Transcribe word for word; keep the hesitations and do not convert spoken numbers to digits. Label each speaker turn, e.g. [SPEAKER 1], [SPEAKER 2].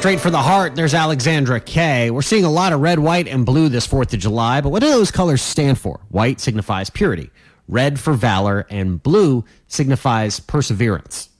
[SPEAKER 1] Straight for the heart, there's Alexandra Kay. We're seeing a lot of red, white, and blue this fourth of July, but what do those colors stand for? White signifies purity, red for valor, and blue signifies perseverance.